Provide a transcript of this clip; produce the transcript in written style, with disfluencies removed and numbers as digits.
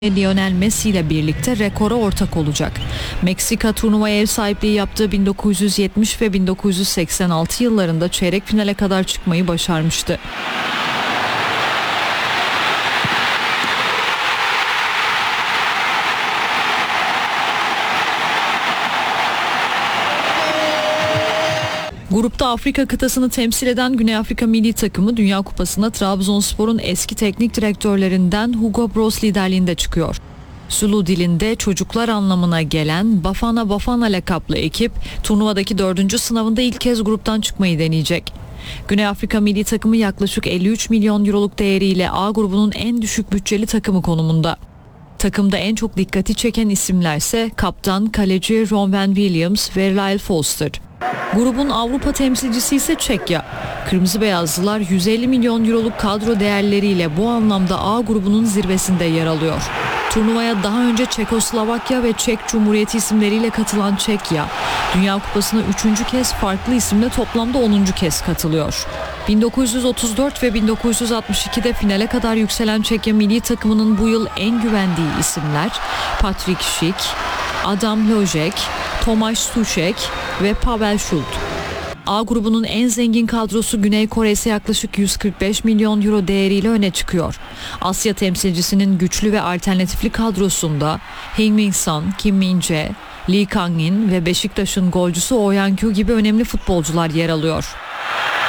Lionel Messi ile birlikte rekora ortak olacak. Meksika turnuvaya ev sahipliği yaptığı 1970 ve 1986 yıllarında çeyrek finale kadar çıkmayı başarmıştı. Grupta Afrika kıtasını temsil eden Güney Afrika milli takımı Dünya Kupası'na Trabzonspor'un eski teknik direktörlerinden Hugo Broos liderliğinde çıkıyor. Zulu dilinde çocuklar anlamına gelen Bafana Bafana lakaplı ekip turnuvadaki 4. sınavında ilk kez gruptan çıkmayı deneyecek. Güney Afrika milli takımı yaklaşık 53 milyon euroluk değeriyle A grubunun en düşük bütçeli takımı konumunda. Takımda en çok dikkati çeken isimler ise kaptan, kaleci Ron Williams ve Lyle Foster. Grubun Avrupa temsilcisi ise Çekya. Kırmızı Beyazlılar 150 milyon euroluk kadro değerleriyle bu anlamda A grubunun zirvesinde yer alıyor. Turnuvaya daha önce Çekoslovakya ve Çek Cumhuriyeti isimleriyle katılan Çekya, Dünya Kupası'na 3. kez farklı isimle toplamda 10. kez katılıyor. 1934 ve 1962'de finale kadar yükselen Çekya milli takımının bu yıl en güvendiği isimler Patrick Schick, Adam Lojek, Tomasz Suchek ve Pavel Schult. A grubunun en zengin kadrosu Güney Kore ise yaklaşık 145 milyon euro değeriyle öne çıkıyor. Asya temsilcisinin güçlü ve alternatifli kadrosunda Heung-min Son, Kim Min-jae, Lee Kang-in ve Beşiktaş'ın golcüsü Oh Yan-kyu gibi önemli futbolcular yer alıyor.